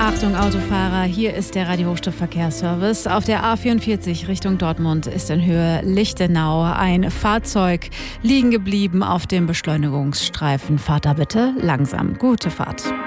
Achtung Autofahrer, hier ist der Radio-Hochstift-Verkehrsservice. Auf der A44 Richtung Dortmund ist in Höhe Lichtenau ein Fahrzeug liegen geblieben auf dem Beschleunigungsstreifen. Fahrt da bitte langsam. Gute Fahrt.